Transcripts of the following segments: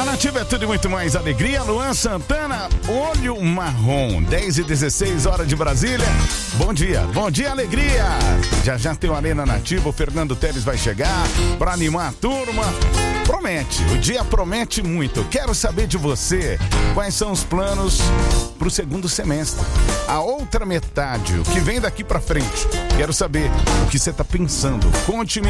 Nativa é tudo e muito mais alegria. Luan Santana, Olho Marrom, 10h16, hora de Brasília. Bom dia, alegria. Já tem o Arena Nativa, o Fernando Teles vai chegar pra animar a turma. Promete, o dia promete muito. Quero saber de você, quais são os planos pro segundo semestre? A outra metade, o que vem daqui pra frente. Quero saber o que você tá pensando. Conte-me,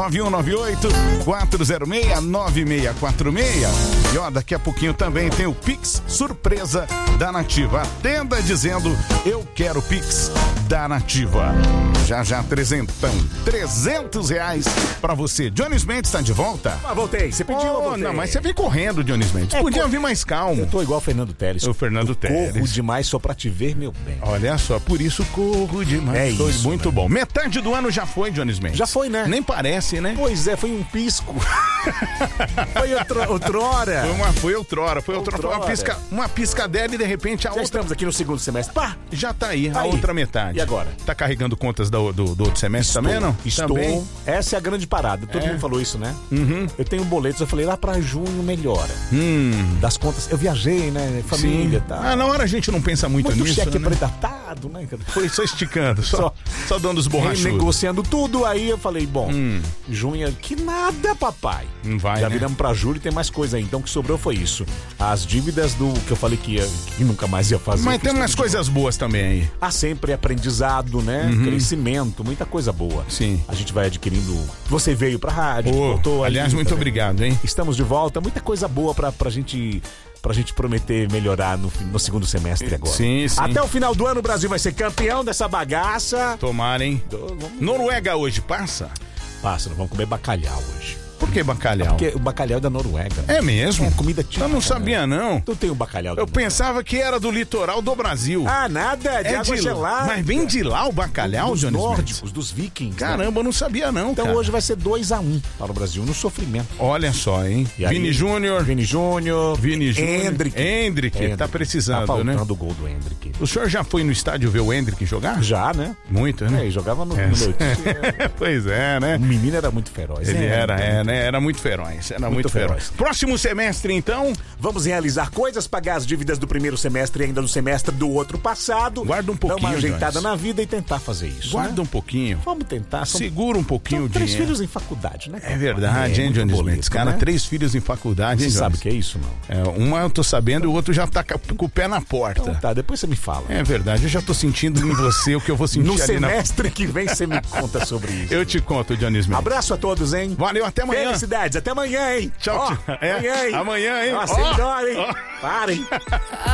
9198-406-9646. E ó, daqui a pouquinho também tem o Pix Surpresa da Nativa. Atenda dizendo, eu quero Pix da Nativa. Já, R$300 pra você. Jones Mendes tá de volta? Ah, voltei. Você pediu, eu voltei. Não, mas você vem correndo, Jones Mendes. Podia vir mais calmo. Eu tô igual o Fernando Teles. O Fernando Teles. Corro demais só pra te ver, meu bem. Olha só, por isso corro demais. É isso. Muito bom. Metade do ano já foi, Jones Mendes. Já foi, né? Nem parece, né? Pois é, foi um pisco. Foi outrora. Foi outrora. Foi uma piscadela e de repente a outra... Estamos aqui no segundo semestre. Pá! Já tá aí, a outra metade. E agora? Tá carregando contas do outro semestre também, não? Estou. Também. Essa é a grande parada. Todo mundo falou isso, né? Uhum. Eu tenho boletos, eu falei, lá pra junho melhora. Das contas, eu viajei, né? Família e tal. Na hora a gente não pensa muito nisso, cheque né? predatado, né? Foi só esticando, só dando os borrachudos. Negociando tudo, aí eu falei, bom, junho, que nada, papai. Não vai, Já né? viramos pra julho e tem mais coisa aí. Então o que sobrou foi isso. As dívidas do que eu falei que nunca mais ia fazer. Mas tem umas coisas boas também aí. Há sempre aprendizado, né? Crescimento, muita coisa boa. Sim. A gente vai adquirindo. Você veio pra rádio, voltou. Aliás, muito obrigado, hein? Estamos de volta. Muita coisa boa pra gente prometer melhorar no segundo semestre agora. Sim. Até o final do ano o Brasil vai ser campeão dessa bagaça. Tomara, hein? Noruega hoje passa? Passa, nós vamos comer bacalhau hoje. Por que bacalhau? Porque o bacalhau é da Noruega. É mesmo? É comida típica. Eu não sabia, não. Tu tem o bacalhau da Eu pensava que era do litoral do Brasil. Ah, nada, de água gelada. Mas vem de lá o bacalhau, dos Jones nórdicos, Mendes? dos vikings. Caramba, eu não sabia não, então cara. hoje vai ser 2-1 para o Brasil, no sofrimento. Olha só, hein? Vini Júnior. Hendrick, tá precisando, tá faltando né? o gol do Hendrick. O senhor já foi no estádio ver o Hendrick jogar? Já, né? Muito, né? Ele jogava no meu time. Pois é, né? O menino era muito feroz. Ele era muito feroz. Era muito feroz. Próximo semestre, então? Vamos realizar coisas, pagar as dívidas do primeiro semestre e ainda do semestre do outro passado. Guarda um pouquinho, dar uma ajeitada Jones. na vida e tentar fazer isso. Guarda um pouquinho. Vamos tentar. Segura um pouquinho o dinheiro. 3 filhos em faculdade, né? É verdade, hein, Jones Mendes? Cara, né? 3 filhos em faculdade, hein, Você Jones? sabe o que é isso, não? Uma eu tô sabendo e o outro já tá com o pé na porta. Então, tá, depois você me fala. É verdade, eu já tô sentindo em você o que eu vou sentir no ali semestre que vem você me conta sobre isso. Eu te conto, Jones Mendes. Abraço a todos, hein? Valeu, até amanhã. Felicidades, até amanhã, hein? Tchau, tchau. Amanhã, hein? Amanhã, hein? Nossa, melhor, hein? Parem.